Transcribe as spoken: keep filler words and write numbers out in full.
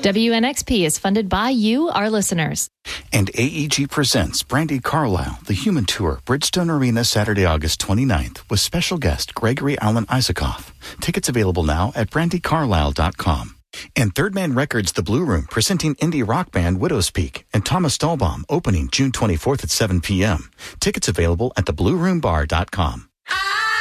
W N X P is funded by you, our listeners. And A E G presents Brandi Carlile, The Human Tour, Bridgestone Arena, Saturday, August twenty-ninth, with special guest Gregory Alan Isakov. Tickets available now at brandy carlile dot com. And Third Man Records, The Blue Room, presenting indie rock band Widow's Peak, and Thomas Stahlbaum, opening June twenty-fourth at seven p.m. Tickets available at the blue room bar dot com.